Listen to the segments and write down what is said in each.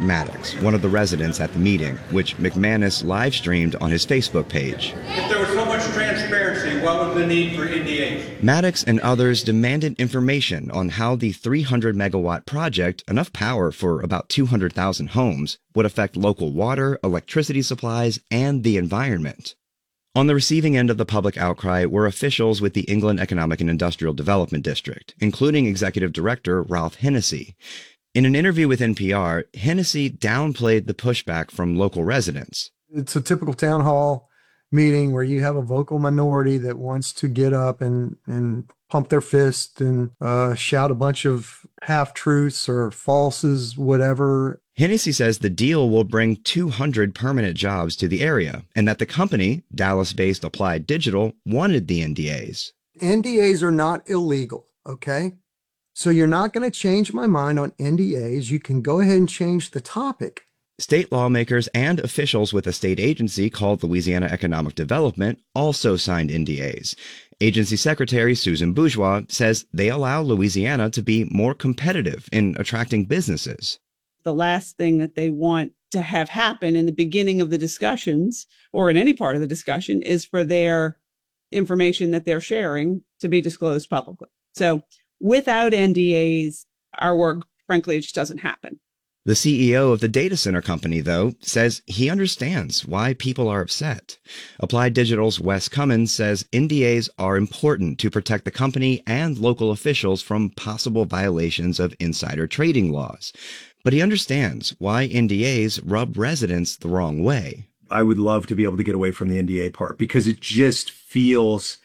Maddox, one of the residents at the meeting, which McManus live-streamed on his Facebook page. If there was so much transparency, what was the need for NDAs? Maddox and others demanded information on how the 300-megawatt project, enough power for about 200,000 homes, would affect local water, electricity supplies, and the environment. On the receiving end of the public outcry were officials with the England Economic and Industrial Development District, including Executive Director Ralph Hennessy. In an interview with NPR, Hennessy downplayed the pushback from local residents. It's a typical town hall meeting where you have a vocal minority that wants to get up and pump their fist and shout a bunch of half-truths or falses, whatever. Hennessy says the deal will bring 200 permanent jobs to the area and that the company, Dallas-based Applied Digital, wanted the NDAs. NDAs are not illegal, okay? So you're not going to change my mind on NDAs. You can go ahead and change the topic. State lawmakers and officials with a state agency called Louisiana Economic Development also signed NDAs. Agency Secretary Susan Bourgeois says they allow Louisiana to be more competitive in attracting businesses. The last thing that they want to have happen in the beginning of the discussions or in any part of the discussion is for their information that they're sharing to be disclosed publicly. So without NDAs, our work, frankly, just doesn't happen. The CEO of the data center company, though, says he understands why people are upset. Applied Digital's Wes Cummins says NDAs are important to protect the company and local officials from possible violations of insider trading laws. But he understands why NDAs rub residents the wrong way. I would love to be able to get away from the NDA part because it just feels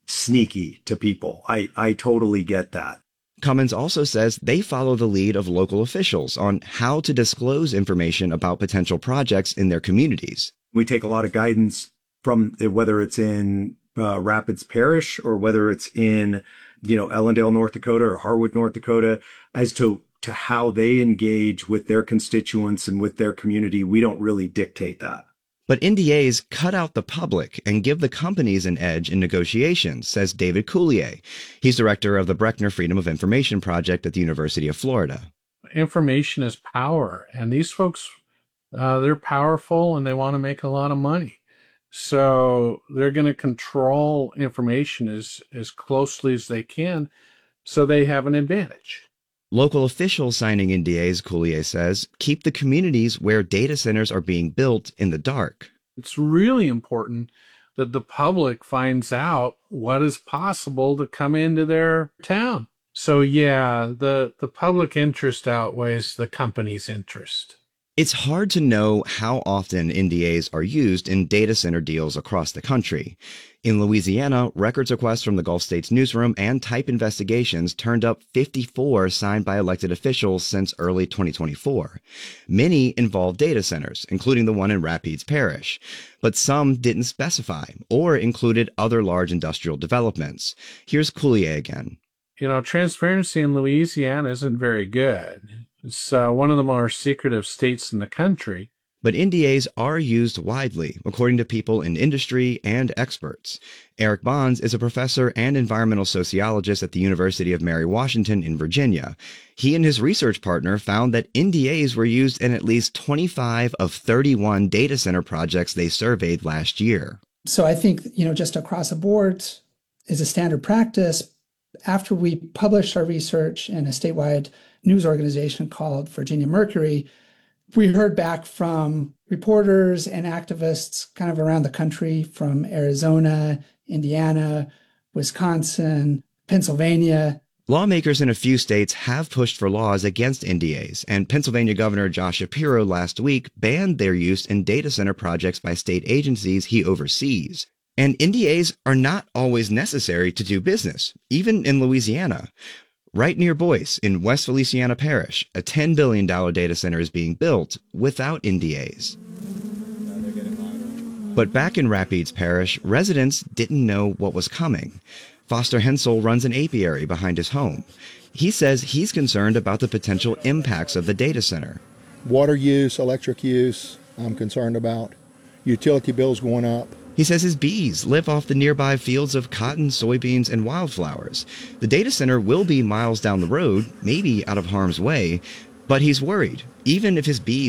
sneaky to people. I totally get that. Cummins also says they follow the lead of local officials on how to disclose information about potential projects in their communities. We take a lot of guidance from whether it's in Rapides Parish or whether it's in, Ellendale, North Dakota or Harwood, North Dakota, as to how they engage with their constituents and with their community. We don't really dictate that. But NDAs cut out the public and give the companies an edge in negotiations, says David Coulier. He's director of the Brechner Freedom of Information Project at the University of Florida. Information is power, and these folks, they're powerful and they want to make a lot of money. So they're going to control information as closely as they can so they have an advantage. Local officials signing NDAs, Coulier says, keep the communities where data centers are being built in the dark. It's really important that the public finds out what is possible to come into their town. So yeah, the public interest outweighs the company's interest. It's hard to know how often NDAs are used in data center deals across the country. In Louisiana, records requests from the Gulf States newsroom and type investigations turned up 54 signed by elected officials since early 2024. Many involved data centers, including the one in Rapides Parish, but some didn't specify or included other large industrial developments. Here's Coulier again. Transparency in Louisiana isn't very good. It's one of the more secretive states in the country. But NDAs are used widely, according to people in industry and experts. Eric Bonds is a professor and environmental sociologist at the University of Mary Washington in Virginia. He and his research partner found that NDAs were used in at least 25 of 31 data center projects they surveyed last year. So I think, just across the board is a standard practice. After we published our research in a statewide news organization called Virginia Mercury, we heard back from reporters and activists kind of around the country, from Arizona, Indiana, Wisconsin, Pennsylvania. Lawmakers in a few states have pushed for laws against NDAs, and Pennsylvania Governor Josh Shapiro last week banned their use in data center projects by state agencies he oversees. And NDAs are not always necessary to do business, even in Louisiana. Right near Boyce, in West Feliciana Parish, a $10 billion data center is being built without NDAs. But back in Rapides Parish, residents didn't know what was coming. Foster Hensel runs an apiary behind his home. He says he's concerned about the potential impacts of the data center. Water use, electric use, I'm concerned about. Utility bills going up. He says his bees live off the nearby fields of cotton, soybeans, and wildflowers. The data center will be miles down the road, maybe out of harm's way, but he's worried. Even if his bees